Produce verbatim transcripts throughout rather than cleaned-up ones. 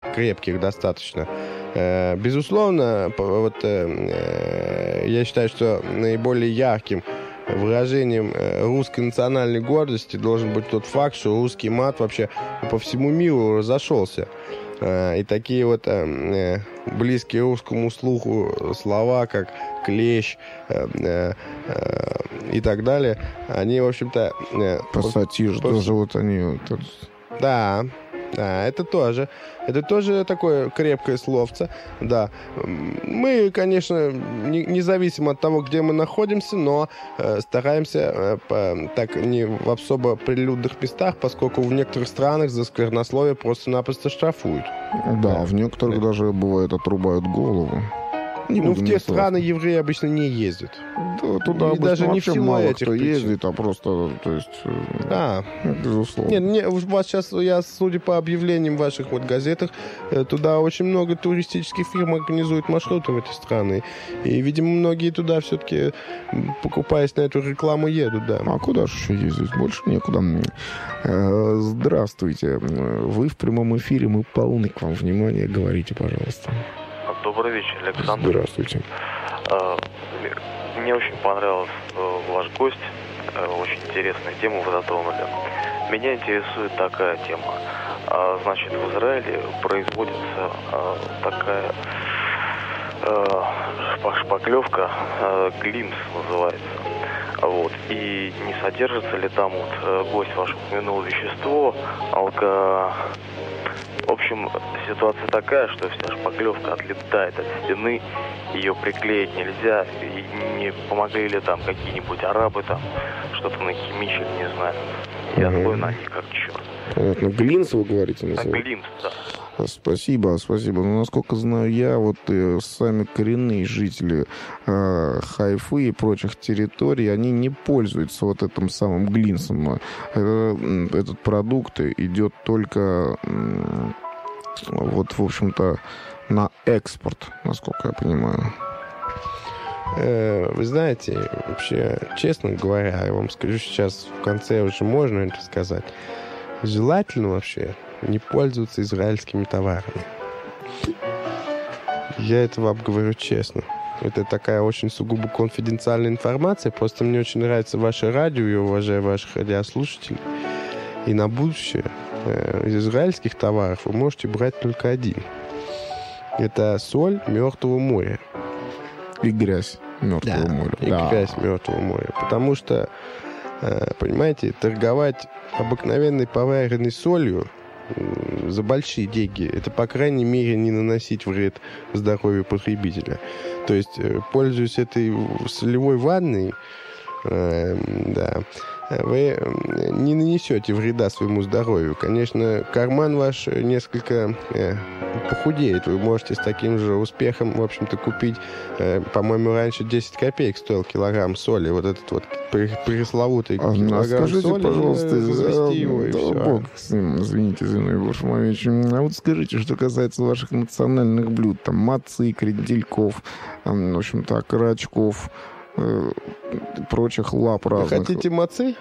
крепких достаточно. Безусловно, вот я считаю, что наиболее ярким выражением русской национальной гордости должен быть тот факт, что русский мат вообще по всему миру разошелся. И такие вот близкие русскому слуху слова, как клещ и так далее, они, в общем-то... Пассатиж, по... тоже вот они... Да, да, это тоже. Это тоже такое крепкое словце. Да. Мы, конечно, не, независимо от того, где мы находимся, но э, стараемся э, по, так не в особо прилюдных местах, поскольку в некоторых странах за сквернословие просто-напросто штрафуют. Да, да. В некоторых да. даже, бывает, отрубают голову. Не ну, в те страны евреи обычно не ездят. Да, туда даже не в силу мало этих кто причин. ездит, а просто, то есть, да. безусловно. Нет, не, у вас сейчас, я, судя по объявлениям в ваших вот газетах, туда очень много туристических фирм организуют маршруты в эти страны. И, видимо, многие туда все-таки, покупаясь на эту рекламу, едут, да. А куда же еще ездить? Больше некуда. Здравствуйте. Вы в прямом эфире, мы полны к вам внимания. Говорите, пожалуйста. Добрый вечер, Александр. Здравствуйте. Мне очень понравился ваш гость. Очень интересную тему вы затронули. Меня интересует такая тема. Значит, в Израиле производится такая шпаклевка, глимс называется. Вот. И не содержится ли там, вот, гость ваш упомянул вещество, алко... В общем, ситуация такая, что вся шпаклевка отлетает от стены, ее приклеить нельзя, и не помогли ли там какие-нибудь арабы там, что-то нахимичили, не знаю. Я злой на них как черт. Понятно. Глинс, вы говорите? А, глинс, да. Спасибо, спасибо. Но, насколько знаю я, вот э, сами коренные жители э, Хайфы и прочих территорий, они не пользуются вот этим самым глинсом. Это, этот продукт идет только э, вот, в общем-то, на экспорт, насколько я понимаю. Вы знаете, вообще, честно говоря, я вам скажу сейчас, в конце уже можно это сказать, желательно вообще не пользоваться израильскими товарами. Я это вам говорю честно. Это такая очень сугубо конфиденциальная информация. Просто мне очень нравится ваше радио, я уважаю ваших радиослушателей. И на будущее э, из израильских товаров вы можете брать только один. Это соль Мертвого моря. И грязь Мертвого да, моря. И да. грязь Мертвого моря. Потому что, э, понимаете, торговать обыкновенной поваренной солью за большие деньги, это, по крайней мере, не наносить вред здоровью потребителя. То есть, пользуясь этой солевой ванной, э, да, вы не нанесете вреда своему здоровью. Конечно, карман ваш несколько э, похудеет. Вы можете с таким же успехом, в общем-то, купить, э, по-моему, раньше десять копеек стоил килограмм соли. Вот этот вот пресловутый а, килограмм скажите, соли. Пожалуйста, его, и да, все. Бог с ним, извините, Зиновий Бушмович. А вот скажите, что касается ваших национальных блюд, там, мацы, крендельков, в общем-то, окорочков, прочих лап разных. Вы хотите мацы?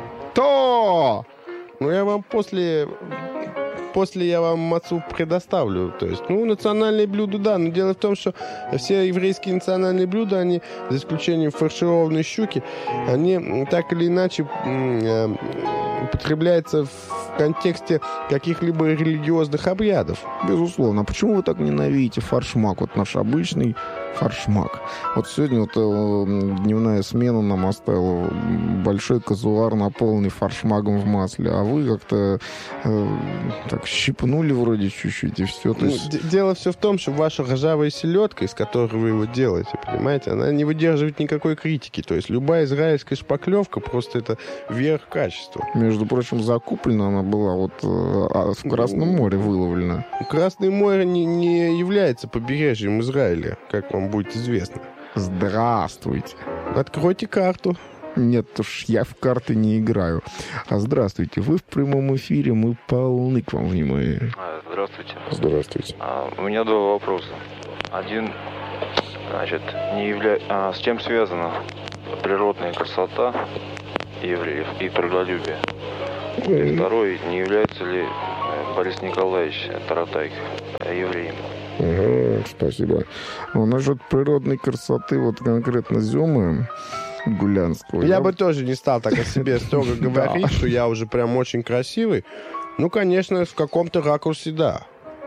То! Ну, я вам после... После я вам мацу предоставлю. То есть, ну, национальные блюда, да. Но дело в том, что все еврейские национальные блюда, они, за исключением фаршированной щуки, они так или иначе э, употребляются в контексте каких-либо религиозных обрядов. Безусловно. А почему вы так ненавидите фаршмак? Вот наш обычный фаршмак. Вот сегодня вот э, дневная смена нам оставила большой казуар, наполненный фаршмаком в масле. А вы как-то э, так щипнули вроде чуть-чуть и все. То есть... ну, дело все в том, что ваша ржавая селедка, из которой вы его делаете, понимаете, она не выдерживает никакой критики. То есть любая израильская шпаклевка просто это верх качества. Между прочим, закуплена она была вот э, в Красном море выловлена. Красное море не, не является побережьем Израиля, как вам будет известно. Здравствуйте. Откройте карту. Нет уж, я в карты не играю. А здравствуйте, вы в прямом эфире, мы полны к вам внимания. Здравствуйте. Здравствуйте. А, у меня два вопроса. Один, значит, не явля... а, с чем связана природная красота евреев и трудолюбие? И второй, не является ли Борис Николаевич Таратайк, еврей. Угу, спасибо. Ну, насчет природной красоты, вот конкретно Зёмы Гулянского. Я, я бы тоже не стал так о себе строго говорить, что я уже прям очень красивый. Ну, конечно, в каком-то ракурсе, да.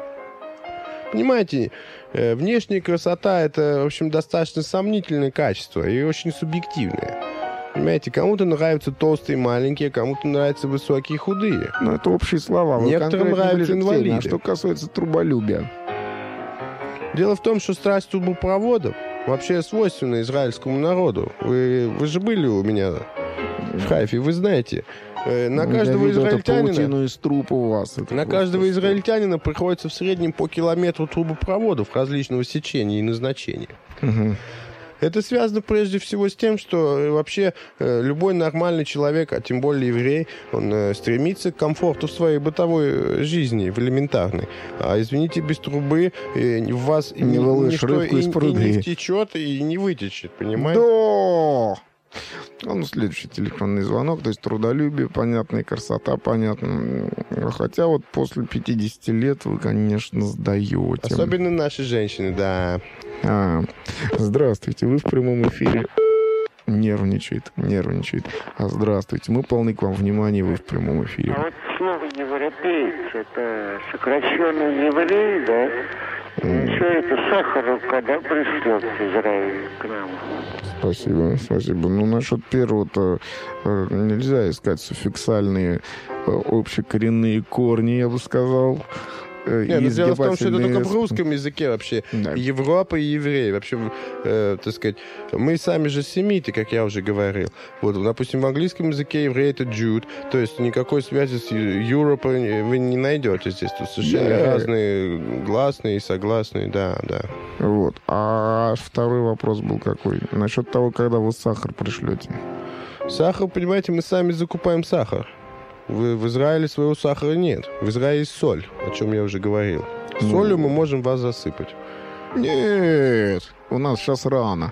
Понимаете, внешняя красота — это, в общем, достаточно сомнительное качество и очень субъективное. Понимаете, кому-то нравятся толстые, маленькие, кому-то нравятся высокие, худые. Ну, это общие слова. Вы Некоторым нравятся инвалиды. А что касается труболюбия? Дело в том, что страсть трубопроводов вообще свойственна израильскому народу. Вы, вы же были у меня в Хайфе, вы знаете. На каждого израильтянина, из труб у вас. на каждого израильтянина приходится в среднем по километру трубопроводов различного сечения и назначения. Угу. Это связано прежде всего с тем, что вообще любой нормальный человек, а тем более еврей, он стремится к комфорту в своей бытовой жизни, в элементарной. А, извините, без трубы в вас не ни, ничто и, и не втечет, и не вытечет, понимаете? Да! Ну, следующий телефонный звонок, то есть трудолюбие, понятно, красота, понятно. Хотя вот после пятидесяти лет вы, конечно, сдаете. Особенно наши женщины, да. А, здравствуйте, вы в прямом эфире. Нервничает, нервничает. А здравствуйте, мы полны к вам внимания, вы в прямом эфире. А вот слово европеец, это сокращенный еврей, да? Еще это Сахаровка, да, пришлет с Израиля к нам. Спасибо, спасибо. Ну, насчет первого-то э, нельзя искать суффиксальные э, общекоренные корни, я бы сказал. Нет, но дело в том, что это только в русском языке вообще. Да. Европа и евреи. Вообще, э, так сказать, мы сами же семиты, как я уже говорил. Вот, допустим, в английском языке еврей — это Jude. То есть никакой связи с Европой вы не найдете здесь. Тут совершенно yeah. разные гласные и согласные, да, да. Вот. А второй вопрос был какой? Насчет того, когда вы сахар пришлете. Сахар, понимаете, мы сами закупаем сахар. В, в Израиле своего сахара нет. В Израиле есть соль, о чем я уже говорил. Солью мы можем вас засыпать. Нет, у нас сейчас рано.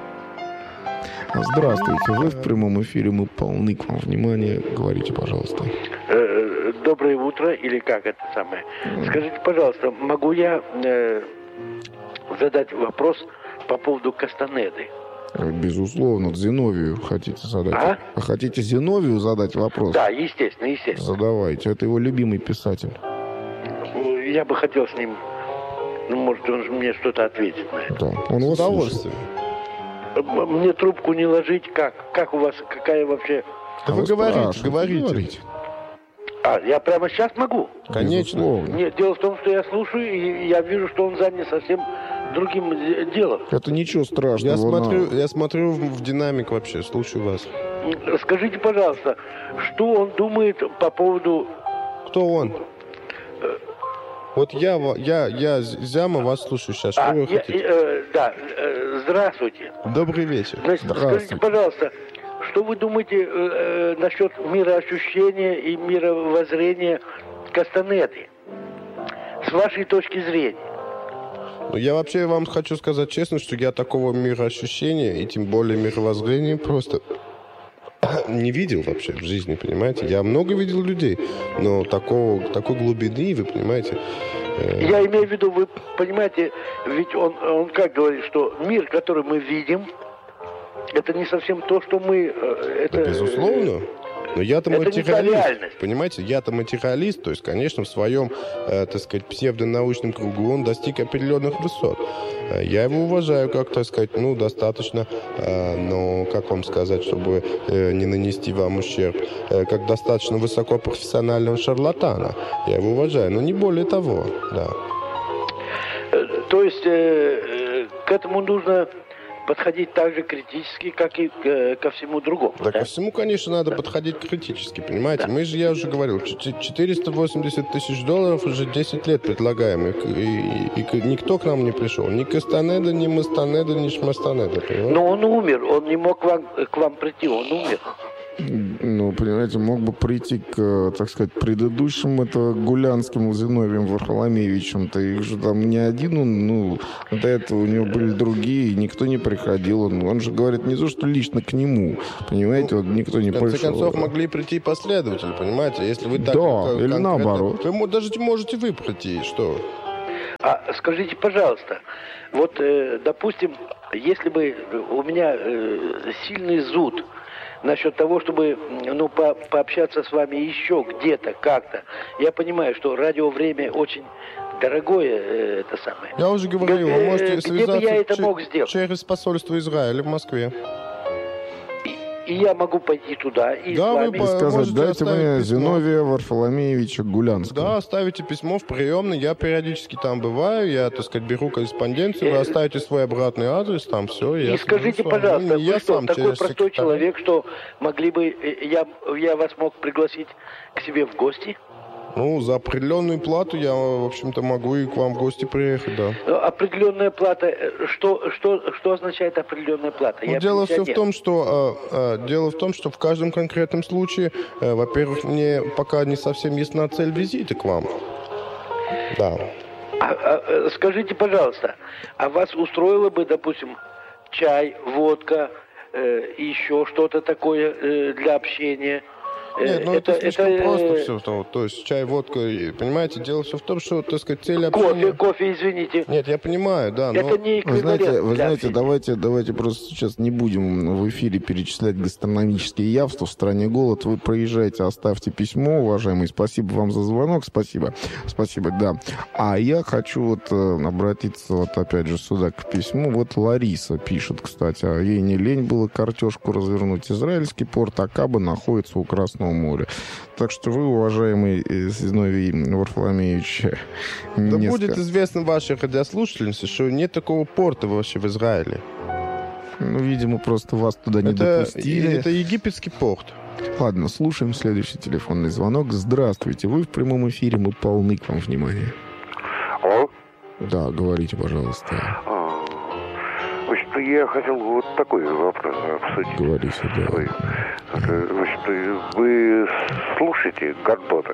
Здравствуйте, вы в прямом эфире, мы полны к вам внимания. Говорите, пожалуйста. Доброе утро, или как это самое? Скажите, пожалуйста, могу я э, задать вопрос по поводу Кастанеды? Безусловно, Зиновию хотите задать. А? а хотите Зиновию задать вопрос? Да, естественно, естественно. Задавайте. Это его любимый писатель. Я бы хотел с ним, ну, может, он же мне что-то ответит на это. Да, он вас слушает. Мне трубку не ложить, как? Как у вас, какая вообще... Да а вы говорите, говорите. говорите. А, я прямо сейчас могу? Конечно. Безусловно. Нет, дело в том, что я слушаю, и я вижу, что он занят совсем другим делом. Это ничего страшного. Я смотрю, я смотрю в, в динамик вообще, слушаю вас. Скажите, пожалуйста, что он думает по поводу... Кто он? Вот я, я, я, Зяма, вас слушаю сейчас. Что а, вы я, хотите? Э, да, э, здравствуйте. Добрый вечер. Значит, скажите, пожалуйста, что вы думаете э, насчет мироощущения и мировоззрения Кастанеды? С вашей точки зрения. Ну, я вообще вам хочу сказать честно, что я такого мироощущения и тем более мировоззрения просто не видел вообще в жизни, понимаете? Я много видел людей, но такого, такой глубины, вы понимаете... Э... Я имею в виду, вы понимаете, ведь он, он как говорит, что мир, который мы видим, это не совсем то, что мы... Это, да, безусловно. Но я-то материалист, понимаете, я-то материалист, то есть, конечно, в своем, э, так сказать, псевдонаучном кругу он достиг определенных высот. Я его уважаю, как, так сказать, ну, достаточно, э, но, как вам сказать, чтобы э, не нанести вам ущерб, э, как достаточно высокопрофессионального шарлатана. Я его уважаю, но не более того, да. То есть э, э, к этому нужно... подходить так же критически, как и к, ко всему другому. Да, да, ко всему, конечно, надо да. подходить критически, понимаете? Да. Мы же, я уже говорил, четыреста восемьдесят тысяч долларов уже десять лет предлагаем, и, и, и никто к нам не пришел. Ни Кастанеда, ни Мастанеда, ни Шмастанеда, понимаете? Но он умер, он не мог к вам, к вам прийти, он умер. Ну, понимаете, мог бы прийти к, так сказать, предыдущим, это Гулянским Зиновием Варфоломеевичем-то. Их же там не один, он, ну, до этого у него были другие, и никто не приходил. Он, он же говорит не то, что лично к нему, понимаете, вот никто не пришел. В конце концов, могли прийти последователи, понимаете, если вы так... Да, или наоборот. Вы даже можете вы прийти, что... А скажите, пожалуйста, вот, э, допустим, если бы у меня э, сильный зуд насчет того, чтобы, ну, по пообщаться с вами еще где-то, как-то. Я понимаю, что радиовремя очень дорогое, э, это самое. Я уже говорил, Г- вы можете где связаться бы я это че- мог сделать? через посольство Израиля в Москве. И, и я могу пойти туда и Да, с вы вами... по- Сказать, можете дайте мне оставить письмо. Зиновия Варфоломеевича Гулянского. Да, оставите письмо в приемной, я периодически там бываю, я, так сказать, беру корреспонденцию, вы оставите свой обратный адрес, там все. И я скажите, свяжусь с вами. пожалуйста, Ну, я вы что, сам такой через простой секретаря. человек, что могли бы, э, я, я вас мог пригласить к себе в гости? Ну, за определенную плату я, в общем-то, могу и к вам в гости приехать, да. Э, Определенная плата, э, что, что, что означает определенная плата? Ну, Я дело все в пенсионер. том, что э, э, дело в том, что в каждом конкретном случае, э, во-первых, мне пока не совсем ясна цель визита к вам. Да. А, а, э, скажите, пожалуйста, а вас устроило бы, допустим, чай, водка, э, еще что-то такое э, для общения? Э, Нет, ну это, слишком э, просто все. То, то есть чай, водка, и, понимаете, дело все в том, что, так сказать, цель Кофе, общения... кофе, извините. Нет, я понимаю, да, но... Это не Вы знаете, эквивалент вы для знаете, общения. давайте, давайте просто сейчас не будем в эфире перечислять гастрономические явства в стране голод. Вы проезжайте, оставьте письмо, уважаемый. Спасибо вам за звонок, спасибо. Спасибо, да. А я хочу вот э, обратиться вот опять же сюда к письму. Вот Лариса пишет, кстати, а ей не лень было картошку развернуть. Израильский порт Акаба находится у Красного моря. Так что вы, уважаемый Зиновий Варфоломеевич, Да не будет ска- известно вашей радиослушательнице, что нет такого порта вообще в Израиле. Ну, видимо, просто вас туда не Это, допустили. это египетский порт. Ладно, слушаем следующий телефонный звонок. Здравствуйте, вы в прямом эфире, мы полны к вам внимания. Алло? Да, говорите, пожалуйста. А, Значит, я хотел вот такой вопрос обсудить. Говорите, да. Свой. Значит, вы слушаете Гордона?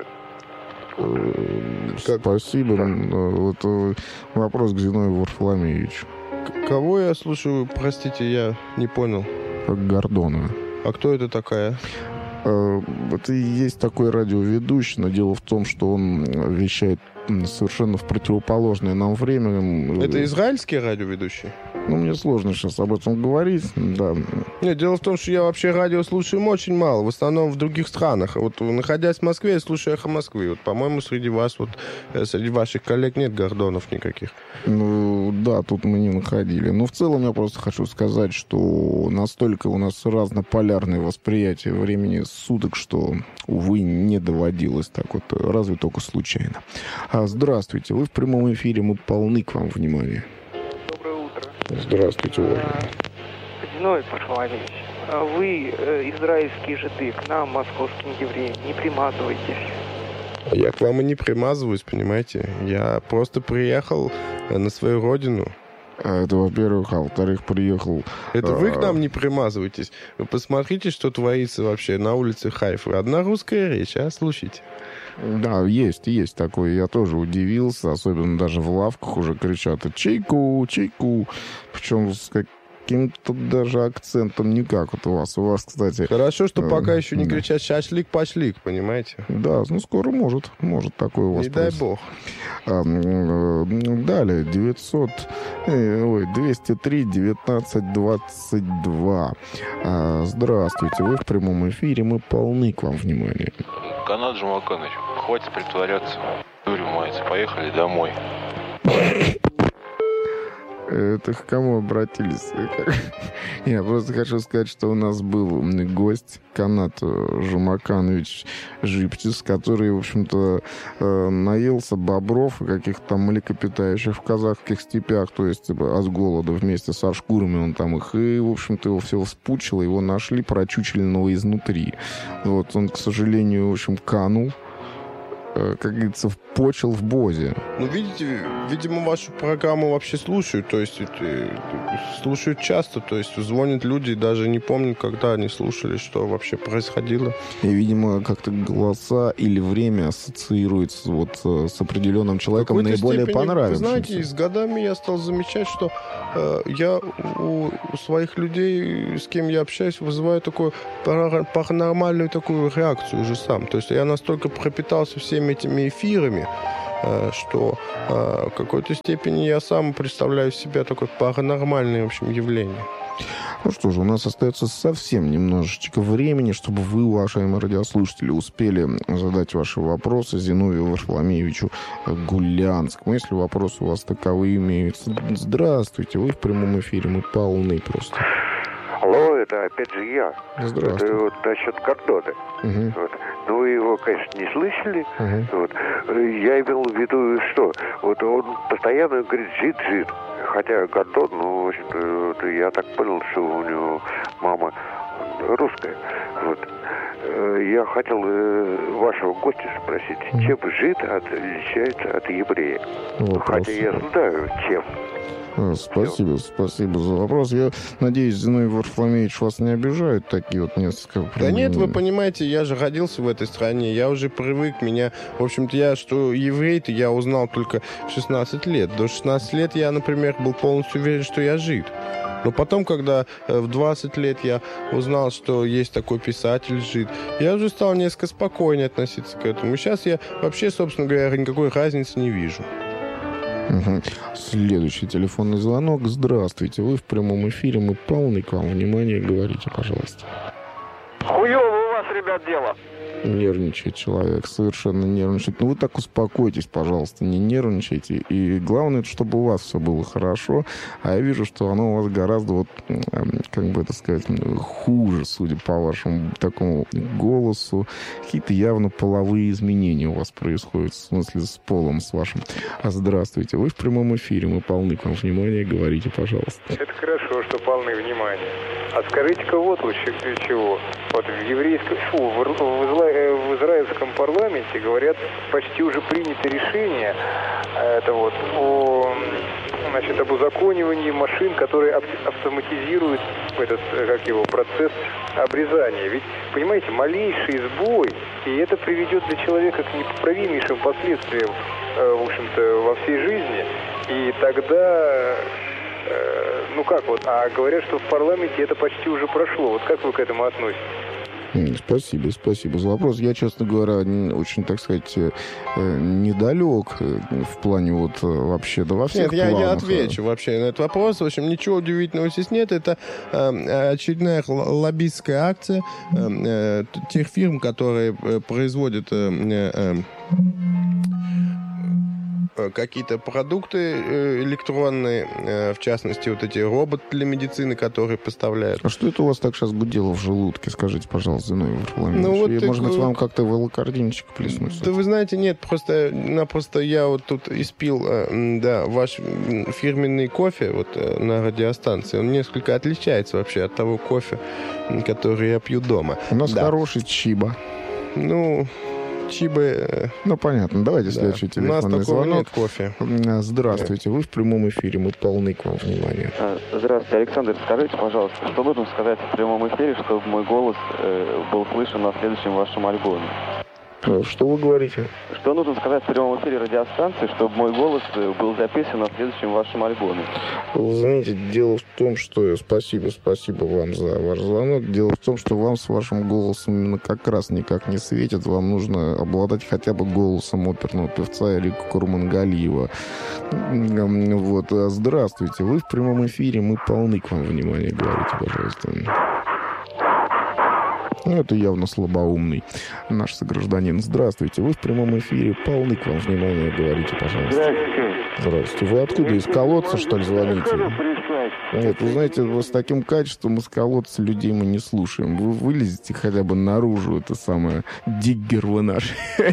Э, Как? Спасибо. Э, Вот э, вопрос к Зиновию Варфоломеевичу. К- Кого я слушаю, простите, я не понял. Как Гордона. А кто это такая? Э, Это и есть такой радиоведущий, но дело в том, что он вещает м, совершенно в противоположное нам время. Это израильский радиоведущий? Ну, мне сложно сейчас об этом говорить, да. Нет, дело в том, что я вообще радио слушаю очень мало, в основном в других странах. Вот находясь в Москве, я слушаю «Эхо Москвы». Вот, по-моему, среди вас, вот, э, среди ваших коллег нет Гордонов никаких. Ну, да, тут мы не находили. Но в целом я просто хочу сказать, что настолько у нас разнополярное восприятие времени суток, что, увы, не доводилось так вот, разве только случайно. А, здравствуйте, вы в прямом эфире, мы полны к вам внимания. Доброе утро. Здравствуйте, уважаемый. Зиновий Варфоломеевич, а вы, э, израильские жиды, к нам, московским евреям, не примазывайтесь. Я к вам и не примазываюсь, понимаете? Я просто приехал э, на свою родину. А, это, во-первых, а во-вторых, приехал... Это вы к а, нам не примазываетесь. Вы посмотрите, что творится вообще на улице Хайфы. Одна русская речь, а? Слушайте. Да, есть, есть такое. Я тоже удивился, особенно даже в лавках уже кричат «чайку, чайку». Причем с каким-то даже акцентом не как вот у вас. У вас, кстати... Хорошо, что э, пока еще не да. кричат «шашлик-пошлик», понимаете? Да, ну скоро может, может такое у вас Не дай произойти. бог. А, м, э, далее, девятьсот, э, ой, двести три девятнадцать двадцать два. А, здравствуйте, вы в прямом эфире, мы полны к вам внимания. Канат Жумаканович, хватит притворяться. Дурью мается, поехали домой. Это к кому обратились? Я просто хочу сказать, что у нас был гость Канат Жумаканович Жиптис, который, в общем-то, наелся бобров и каких-то там млекопитающих в казахских степях, то есть типа, от голода вместе со шкурами он там их, и, в общем-то, его все вспучило, его нашли прочучленного изнутри. Вот, он, к сожалению, в общем, канул. как говорится, впочил в бозе. Ну, видите, видимо, вашу программу вообще слушают, то есть э, слушают часто, то есть звонят люди и даже не помнят, когда они слушали, что вообще происходило. И, видимо, как-то голоса или время ассоциируется вот с определенным человеком, наиболее понравившимся. Вы знаете, с годами я стал замечать, что э, я у, у своих людей, с кем я общаюсь, вызываю такую паранормальную такую реакцию уже сам. То есть я настолько пропитался всеми этими эфирами, э, что э, в какой-то степени я сам представляю себя такое паранормальное, в общем, явление. Ну что же, у нас остается совсем немножечко времени, чтобы вы, уважаемые радиослушатели, успели задать ваши вопросы Зиновию Варфоломеевичу Гулянскому. Если вопросы у вас таковые имеются, здравствуйте, вы в прямом эфире, мы полны просто. Алло, это опять же я. Здравствуйте. Это вот насчет Гордона. Угу. Вот. Ну, вы его, конечно, не слышали. Угу. Вот. Я имел в виду, что вот он постоянно говорит «жид-жид». Хотя Гордон, ну, в общем-то, вот, я так понял, что у него мама русская. Вот. Я хотел вашего гостя спросить, чем жид отличается от еврея? Вопрос. Хотя я знаю, чем. Спасибо, спасибо за вопрос. Я надеюсь, Зиновий Варфоломеевич вас не обижают такие вот несколько... Да нет, вы понимаете, я же родился в этой стране, я уже привык, меня... В общем-то, я, что еврей-то я узнал только в шестнадцать лет. До шестнадцати лет я, например, был полностью уверен, что я жид. Но потом, когда э, в двадцать лет я узнал, что есть такой писатель жид, я уже стал несколько спокойнее относиться к этому. И сейчас я вообще, собственно говоря, никакой разницы не вижу. Угу. Следующий телефонный звонок. Здравствуйте, вы в прямом эфире, мы полны к вам внимания, говорите, пожалуйста. Хуёво у вас, ребят, дело. Нервничает человек, совершенно нервничает. Ну вы так успокойтесь, пожалуйста, не нервничайте. И главное, чтобы у вас все было хорошо. А я вижу, что оно у вас гораздо, вот, как бы это сказать, хуже, судя по вашему такому голосу. Какие-то явно половые изменения у вас происходят, в смысле с полом, с вашим. А здравствуйте, вы в прямом эфире, мы полны к вам внимания, говорите, пожалуйста. Это хорошо, что полны внимания. А скажите-ка вот чего. Вот в еврейском, фу, в, в, в израильском парламенте, говорят, почти уже принято решение это вот, о, значит, об узаконивании машин, которые автоматизируют этот, как его, процесс обрезания. Ведь, понимаете, малейший сбой, и это приведет для человека к непоправимейшим последствиям, в общем-то, во всей жизни. И тогда... Ну как вот, а говорят, что в парламенте это почти уже прошло. Вот как вы к этому относитесь? Спасибо, спасибо за вопрос. Я, честно говоря, очень, так сказать, недалек в плане вот вообще, да во всех Нет, я, планах. я отвечу вообще на этот вопрос. В общем, ничего удивительного здесь нет. Это э, очередная лоббистская акция э, тех фирм, которые производят... Э, э, какие-то продукты электронные, в частности, вот эти роботы для медицины, которые поставляют. А что это у вас так сейчас гудело в желудке? Скажите, пожалуйста, Зиновий Варфоломеевич. Ну, вот Может так... быть, вам как-то волокординчик плеснуть? Да вы знаете, нет, просто, напросто я вот тут испил, да, ваш фирменный кофе вот на радиостанции. Он несколько отличается вообще от того кофе, который я пью дома. У нас да. хороший Чиба. Ну... Чибы... Ну, понятно. Давайте да. следующий телефонный звонок. Нет кофе. Здравствуйте. Вы в прямом эфире. Мы полны к вам внимания. Здравствуйте, Александр. Скажите, пожалуйста, что нужно сказать в прямом эфире, чтобы мой голос э, был слышен на следующем вашем альбоме? Что вы говорите? Что нужно сказать в прямом эфире радиостанции, чтобы мой голос был записан на следующем вашем альбоме? Вы знаете, дело в том, что... Спасибо, спасибо вам за ваш звонок. Дело в том, что вам с вашим голосом именно как раз никак не светит. Вам нужно обладать хотя бы голосом оперного певца Эрика Курмангалиева. Вот. Здравствуйте. Вы в прямом эфире. Мы полны к вам внимания. Говорите, пожалуйста. Ну, это явно слабоумный наш согражданин. Здравствуйте, вы в прямом эфире. Полны к вам внимания, говорите, пожалуйста. Здравствуйте. Здравствуйте. Вы откуда, из колодца, что ли, звоните? Нет, вы знаете, вы с таким качеством из колодца людей мы не слушаем. Вы вылезете хотя бы наружу, это самое, диггер вы наш.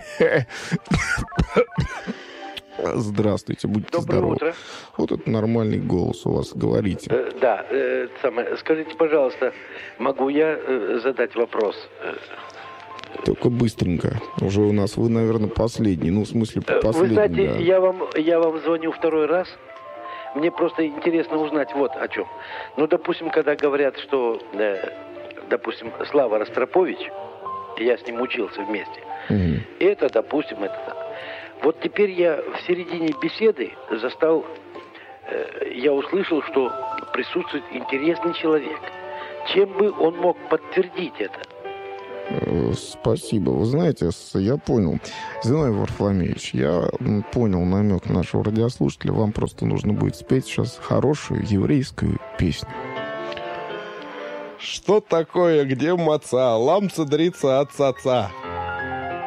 Здравствуйте, будьте Доброе здоровы. Утро. Вот это нормальный голос у вас, говорите. Э, да, э, самое, скажите, пожалуйста, могу я э, задать вопрос? Только быстренько. Уже у нас вы, наверное, последний. Ну, в смысле, последний. Вы знаете, да. я вам, я вам звоню второй раз. Мне просто интересно узнать вот о чем. Ну, допустим, когда говорят, что, э, допустим, Слава Ростропович, я с ним учился вместе, Угу. это, допустим, это так. Вот теперь я в середине беседы застал, э, я услышал, что присутствует интересный человек. Чем бы он мог подтвердить это? Спасибо. Вы знаете, я понял. Зиновий Варфоломеевич, я понял намек нашего радиослушателя. Вам просто нужно будет спеть сейчас хорошую еврейскую песню. Что такое, где маца? Ламца дрица от цаца.